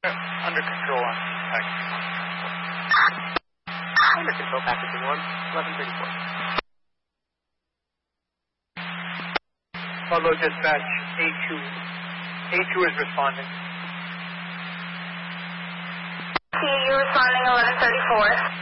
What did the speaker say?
Under control on package 1. Under control, package 1, 1134. Follow dispatch, A2. A2 is responding. See you responding 1134.